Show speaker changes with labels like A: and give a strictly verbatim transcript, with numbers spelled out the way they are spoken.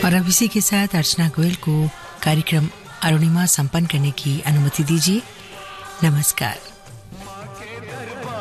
A: और अब इसी के साथ अर्चना गोयल को कार्यक्रम अरुणिमा संपन्न करने की अनुमति दीजिए। नमस्कार।